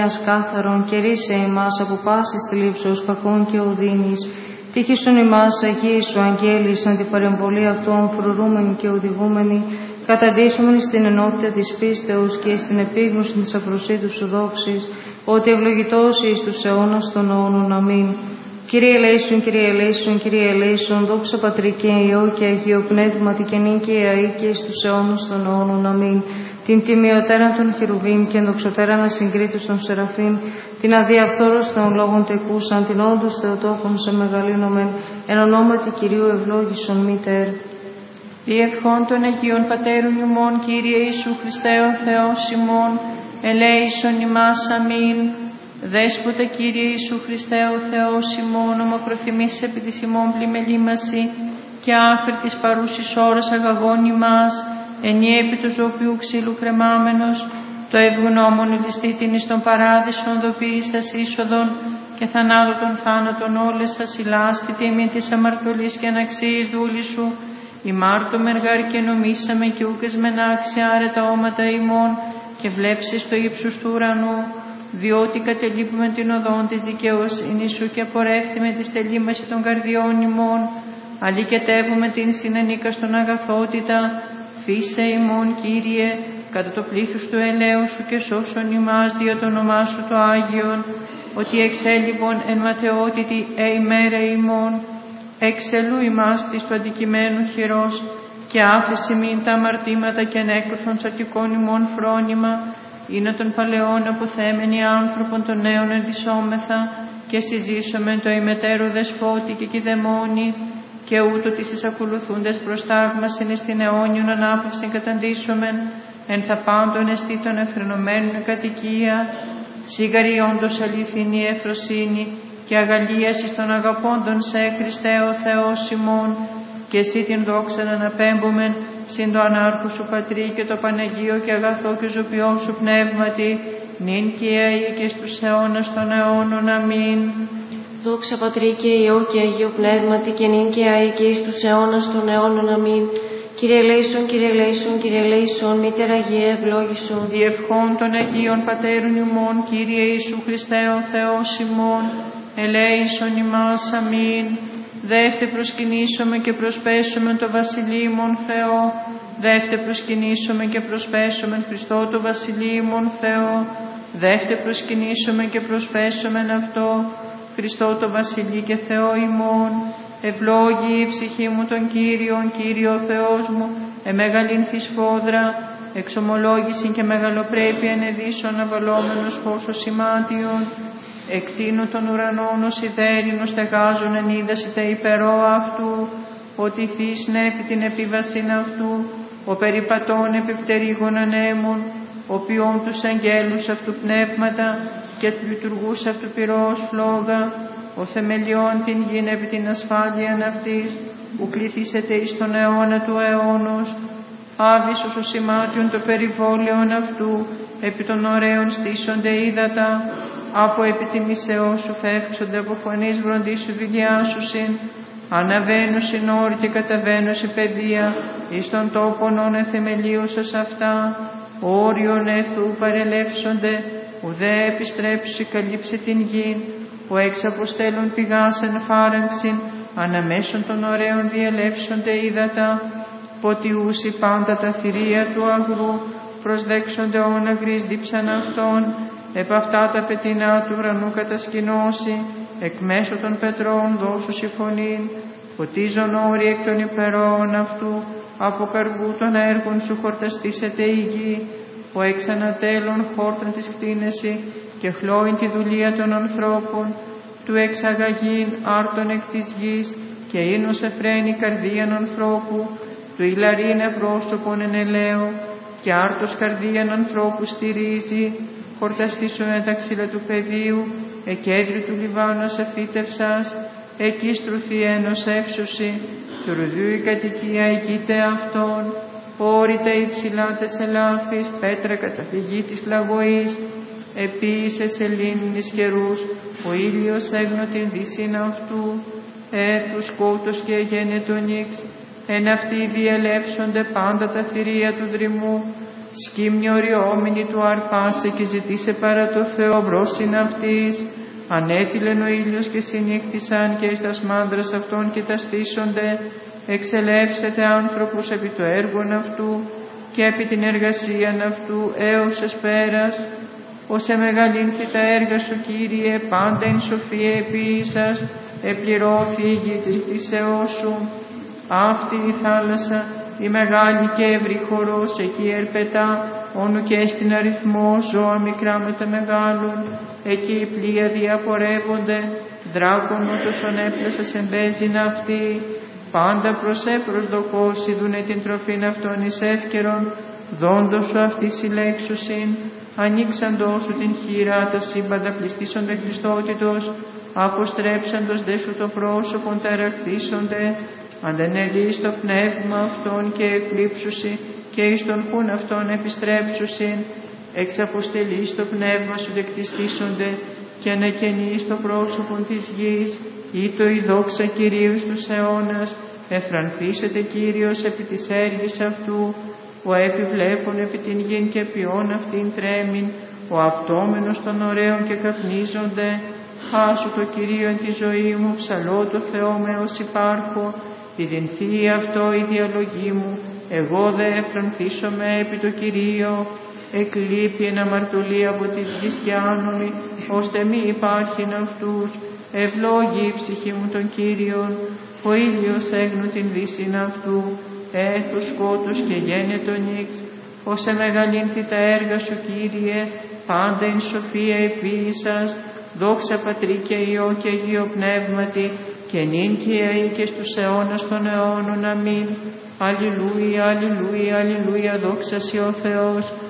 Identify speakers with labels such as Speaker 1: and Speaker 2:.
Speaker 1: κάθαρον και ρίσε ημάς από πάσης θλίψεως κακών και οδύνης. Τύχησον ημάς Αγίοι σου αγγέλης, αντιπαρεμβολή αυτών φρουρούμενοι και οδηγούμενοι, καταντήσομενοι στην ενότητα της πίστεως και στην επίγνωση της αφροσίτου σου δόξης, ότι ευλογητός εις τους αιώνας των αιώνων. Αμήν. Κύριε ελέησον, Κύριε ελέησον, Κύριε ελέησον, δόξα Πατρί και Υιό και Αγίο Πνεύματι και νυν και αεί και εις τους αιώνας των αιώνων. Αμήν. Την τιμιωτέρα των χερουβίμ και ενδοξωτέρα να συγκρίτους των Σεραφείμ, την αδιαφθόρος των λόγων τεκούσαν, την όντως Θεοτόκον σε μεγαλύνομεν, εν ονόματι Κυρίου ευλόγησον μήτερ.
Speaker 2: Διευχών των Αγίων Πατέρων ημών, Κύριε Ιησού Χριστέ ο Θεός ημών, ελέησον ημάς. Αμήν. Δέσποτα Κύριε Ιησού Χριστέ ο Θεός ημών, ομοκροθυμής επί της ημών πλημελήμαση και άφερ της παρούσης ώρας αγαγών ημάς, ενιαί επί του ζωοποιού ξύλου κρεμάμενος, το ευγνώμων ληστήτην εις τον παράδεισον δοποιήσας είσοδον και θανάτου των θάνατων όλες ασυλάς τη τιμή της αμαρτωλής και αναξίης δούλη σου, ημάρτωμεν γάρ και νομίσαμε και ούκες μεν άξια άρετα όματα ημών και βλέψεις το ύψος του ουρανού, διότι κατελείπουμε την οδόν της δικαιοσύνης σου και απορρεύθυμε τη στελήμαση των καρδιών ημών, αλικετεύουμε την συνενίκα στον αγαθότητα, φύσε ημών Κύριε, κατά το πλήθος του ελαίου σου και σώσον ημάς δια το όνομά σου το Άγιον, ότι εξέλιβον εν ματαιότητη ημέρα ημών, εξελού ημάς της του αντικειμένου χειρός και άφεση μην τα αμαρτήματα και ανέκρουθων σαρτικών ημών φρόνημα, είναι των παλαιών αποθέμενοι άνθρωπον των νέων εντυσσόμεθα και συζήσομεν το ημετέρου δεσπότη και κηδεμόνη και ούτω τις εισακολουθούντες προστάγμασιν εις την αιώνιον ανάπαυσιν καταντήσομεν εν θα πάντων εστί των εφρενωμένων κατοικία, σίγαρη όντως αληθινή εφροσύνη και αγαλίαση των αγαπώντων σε Χριστέ ο Θεός ημών, και εσύ την δόξα να αναπέμπομεν συν το ανάρχο σου Πατρί και το Παναγίο και αγαθό και ζωπιό σου Πνεύματι, νυν και αεί και στους αιώνας των αιώνων. Αμήν.
Speaker 3: Δόξα Πατρί και Υιό και Αγίο Πνεύματι και νυν και αεί και εις τους αιώνας των αιώνων. Αμήν. Κύριε ελέησον, Κύριε ελέησον, Κύριε ελέησον, μήτερ Αγίε ευλόγησον.
Speaker 2: Διευχών των Αγίων Πατέρων ημών, Κύριε Ιησού Χριστέ ο Θεός ημών, ελέησον ημάς. Αμήν. Δεύτε προσκυνήσομε και προσπέσομε το βασιλείμον Θεό, δεύτε προσκυνήσομε και προσπέσομε Χριστό το βασιλείμον Θεό, δεύτε προσκυνήσομε και προσπέσομε αυτό, Χριστό το βασιλεί και Θεό ημών. Ευλόγη η ψυχή μου τον Κύριον, Κύριο Θεός μου, εμεγαλύνθη σφόδρα, εξομολόγηση και μεγαλοπρέπεια ενεδίσων αβαλόμενος πόσο σημάτιον, εκτείνου των ουρανών ως ιδέρινο στεγάζουν εν είδαση τα υπερό αυτού, ότι θύσνεφη την επίβασιν αυτού, ο περιπατών επιπτερίγων ανέμων, ο ποιόν τους αγγέλους αυτού πνεύματα και του λειτουργούς αυτού πυρός φλόγα, ο θεμελιών την γην επί την ασφάλειαν αυτής, που κληθήσεται εις τον αιώνα του αιώνος, άβυσος ο σημάτιον το περιβόλαιον αυτού, επί των ωραίων στήσονται ύδατα, από επιτιμήσεώς σου φεύξονται, από φωνής βροντής σου δηλιάσουσιν, αναβαίνουσιν όρη και καταβαίνουσιν παιδεία, εις των τόπων όν εθεμελίωσας αυτά, όριον εθού παρελεύσονται, ουδέ επιστρέψει καλύψει την γην, που εξ αποστέλων πηγάσεν φάραγξιν, αναμέσων των ωραίων διελεύσονται ύδατα, ποτιούσι πάντα τα θηρία του αγρού, προσδέξονται όνα γρής δίψαν αυτών, επ' αυτά τα πετεινά του ουρανού κατασκηνώσει, εκ μέσω των πετρών δώσου συμφωνήν, ποτίζον όροι εκ των υπερών αυτού, από καργού των έργων σου χορταστήσεται η γη, που εξ ανατέλων χόρτων της κτίνεση και χλώην τη δουλεία των ανθρώπων, του εξαγαγήν άρτων εκ της γης και ίνος εφραίνει καρδίαν ανθρώπου, του ηλαρίνε πρόσωπον εν ελαίο και άρτος καρδίαν ανθρώπου στηρίζει, χορταστήσου με τα ξύλα του πεδίου, εκέντρι του Λιβάνου αφήτευσας, εκεί στρουθή ένος εύσωση, του ρουδιού η κατοικία εγείται αυτών, όρητα υψηλά τες ελάφης, πέτρα καταφυγή της λαγωής, επίησε σελήνης καιρούς, ο ήλιος έγνω την δύσιν αυτού, του σκότος και γένετο νύξ, εν αυτοί διελεύσονται πάντα τα θηρία του δρυμού, σκύμνη οριόμενη του αρπάσε και ζητήσε παρά το Θεό μπρόσιν αυτής. Ανέτειλεν ο ήλιος και συνήχθησαν και εις τας μάνδρας αυτών και τα στήσονται. Εξελεύσετε άνθρωπος επί το έργον αυτού και επί την εργασίαν αυτού έως εσπέρας. Ως εμεγαλύνθη τα έργα σου, Κύριε, πάντα εν σοφία επίησας, επληρώθη η γη της κτήσεώς σου. Αυτή η θάλασσα, η μεγάλη και ευρύ χορός, εκεί ερπετά, όνου και στην αριθμό ζώα μικρά με τα μεγάλων, εκεί οι πλοία διαπορεύονται, δράκων ούτως έπλασας εμπέζειν αυτή. Πάντα προς προσδοκώσει δούνε την τροφήν αυτών εις εύκαιρον, δόντος σου αυτή συλλέξουσιν, ανοίξαντος σου την χείρα, τα σύμπαντα πληστήσονται Χριστότητος, αποστρέψαντος δε σου το πρόσωπον ταραχθήσονται, αντενελείς το πνεύμα αυτών και εκλείψουσι και εις τον πουν αυτών επιστρέψουσιν, εξαποστελείς το πνεύμα σου δεκτιστήσονται και ανακαινείς το πρόσωπον της γης, ή το η δόξα Κυρίου στους αιώνας, εφρανθήσετε Κύριος επί της έργης αυτού, ο επιβλέπων επί την γην και ποιόν αυτήν τρέμην, ο αυτόμενος των ωραίων και καπνίζονται. Χάσου το Κυρίο εν τη ζωή μου, ψαλώ το Θεό με ως υπάρχω, ειδυνθεί αυτό η διαλογή μου, εγώ δε εφρανθήσομαι επί το Κυρίο. Εκλείπει εν αμαρτωλή από της γης και άνομη, ώστε μη υπάρχειν αυτούς. Ευλόγη η ψυχή μου τον Κύριον, ο ήλιος έγνου την δύσιν αυτού, έθος σκότος και γένετο νύξ. Ως εμεγαλύνθη τα έργα σου, Κύριε, πάντα εν σοφία επίησας, δόξα Πατρί και Υιό και Αγίο Πνεύματι, και νυν και αεί και στους αιώνας των αιώνων. Αμήν. Αλληλούια, αλληλούια, αλληλούια, δόξα σοι ο Θεός.